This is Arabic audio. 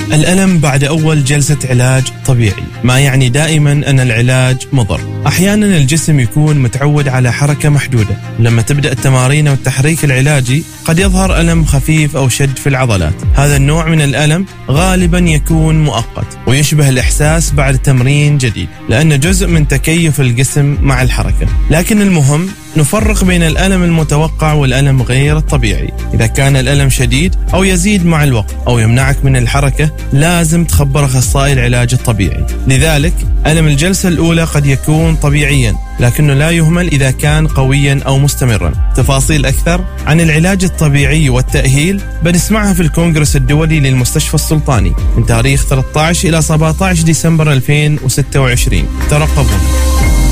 الألم بعد أول جلسة علاج طبيعي ما يعني دائما أن العلاج مضر. أحيانا الجسم يكون متعود على حركة محدودة، لما تبدأ التمارين والتحريك العلاجي قد يظهر ألم خفيف أو شد في العضلات. هذا النوع من الألم غالبا يكون مؤقت ويشبه الإحساس بعد تمرين جديد، لأنه جزء من تكيف الجسم مع الحركة. لكن المهم نفرق بين الألم المتوقع والألم غير الطبيعي. إذا كان الألم شديد أو يزيد مع الوقت أو يمنعك من الحركة، لازم تخبر أخصائي العلاج الطبيعي. لذلك ألم الجلسة الأولى قد يكون طبيعيا، لكنه لا يهمل إذا كان قويا أو مستمرا. تفاصيل أكثر عن العلاج الطبيعي والتأهيل بنسمعها في الكونغرس الدولي للمستشفى السلطاني من تاريخ 13 إلى 17 ديسمبر 2026. ترقبونا.